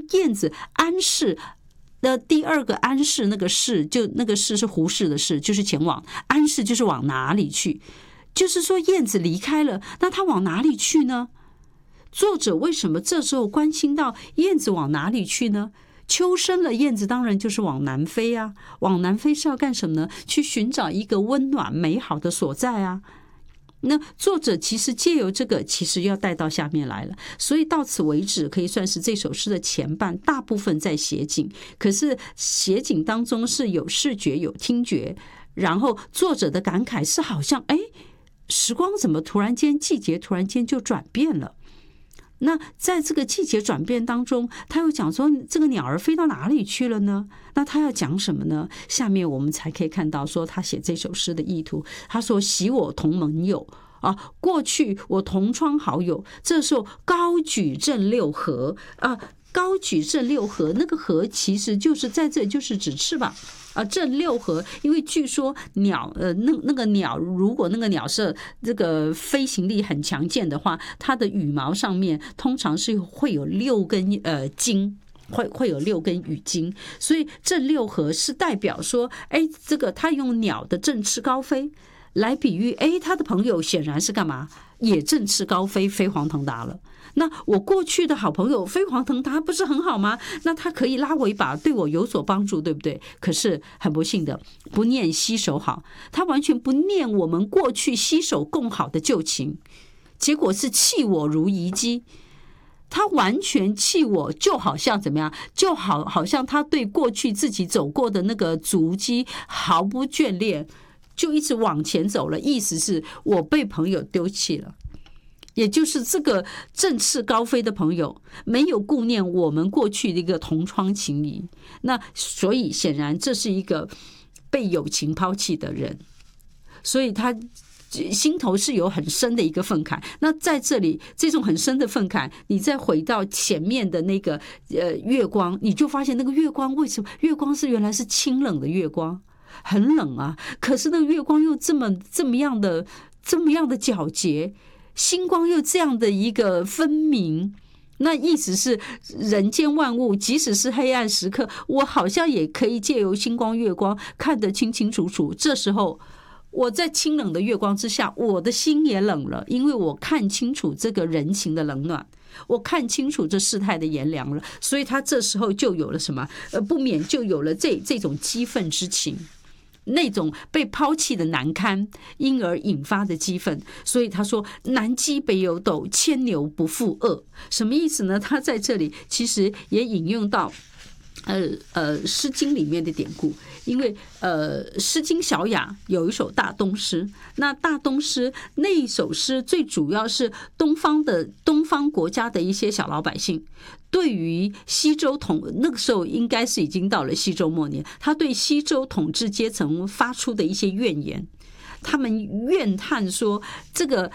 燕子安适。第二个安适那个适，就那个适是胡适的适，就是前往，安适就是往哪里去，就是说燕子离开了，那它往哪里去呢？作者为什么这时候关心到燕子往哪里去呢？秋深了，燕子当然就是往南飞啊，往南飞是要干什么呢？去寻找一个温暖美好的所在啊。那作者其实借由这个，其实要带到下面来了，所以到此为止可以算是这首诗的前半，大部分在写景，可是写景当中是有视觉有听觉，然后作者的感慨是好像时光怎么突然间，季节突然间就转变了。那在这个季节转变当中，他又讲说这个鸟儿飞到哪里去了呢？那他要讲什么呢？下面我们才可以看到说他写这首诗的意图。他说喜我同盟友啊，过去我同窗好友，这时候高举正六合啊，高举正六合，那个合其实就是在这就是指翅膀啊，正六合，因为据说鸟那个鸟，如果那个鸟是这个飞行力很强健的话，它的羽毛上面通常是会有6根筋。会有6根羽筋，所以正六合是代表说，这个他用鸟的振翅高飞来比喻，他的朋友显然是干嘛？也振翅高飞，飞黄腾达了。那我过去的好朋友飞黄腾达不是很好吗？那他可以拉我一把，对我有所帮助，对不对？可是很不幸的，不念携手好，他完全不念我们过去携手共好的旧情，结果是弃我如遗迹。他完全弃我，就好像怎么样？就好像他对过去自己走过的那个足迹毫不眷恋，就一直往前走了。意思是我被朋友丢弃了，也就是这个振翅高飞的朋友没有顾念我们过去的一个同窗情谊。那所以显然这是一个被友情抛弃的人，所以他心头是有很深的一个愤慨。那在这里这种很深的愤慨，你再回到前面的那个月光，你就发现那个月光为什么月光是原来是清冷的月光，很冷啊，可是那个月光又这么样的皎洁，星光又这样的一个分明。那意思是人间万物即使是黑暗时刻，我好像也可以借由星光月光看得清清楚楚。这时候我在清冷的月光之下，我的心也冷了，因为我看清楚这个人情的冷暖，我看清楚这世态的炎凉了，所以他这时候就有了什么？不免就有了这种激愤之情，那种被抛弃的难堪，因而引发的激愤。所以他说南箕北有斗，牵牛不复恶。什么意思呢？他在这里其实也引用到诗经里面的典故。因为诗经小雅有一首大东诗，那大东诗那一首诗最主要是东方国家的一些小老百姓对于西周那个时候应该是已经到了西周末年，他对西周统治阶层发出的一些怨言，他们怨叹说这个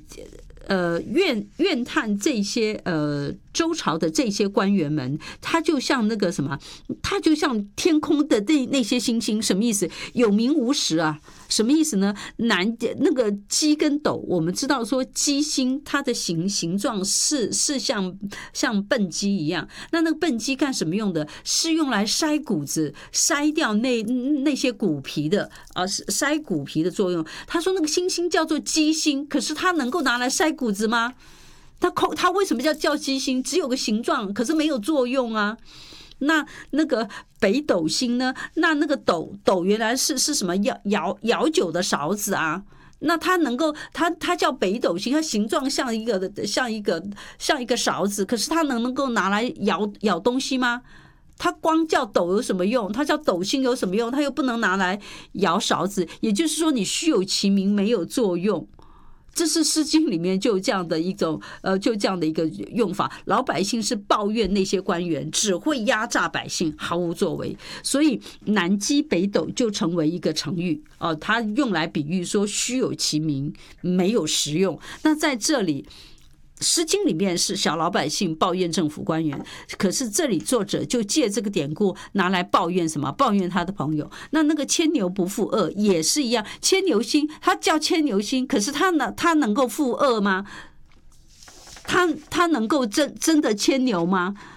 怨叹这些周朝的这些官员们，他就像那个什么，他就像天空的那些星星，什么意思？有名无实啊，什么意思呢？那个箕跟斗，我们知道说箕星它的形状是像笨鸡一样，那个笨鸡干什么用的？是用来筛谷子，筛掉那些骨皮的筛骨皮的作用。他说那个星星叫做箕星，可是它能够拿来筛谷子吗？它为什么叫箕星？只有个形状，可是没有作用啊。那个北斗星呢？那个斗原来是什么？舀酒的勺子啊。那它能够它叫北斗星，它形状像一个勺子，可是它能够拿来舀东西吗？它光叫斗有什么用？它叫斗星有什么用？它又不能拿来舀勺子，也就是说你虚有其名，没有作用。这是《诗经》里面就这样的一种就这样的一个用法。老百姓是抱怨那些官员只会压榨百姓，毫无作为，所以南箕北斗就成为一个成语它用来比喻说虚有其名，没有实用。那在这里《诗经》里面是小老百姓抱怨政府官员，可是这里作者就借这个典故拿来抱怨什么？抱怨他的朋友。那个牵牛不复恶也是一样，牵牛星它叫牵牛星，可是它能够复恶吗？它能够真的牵牛吗？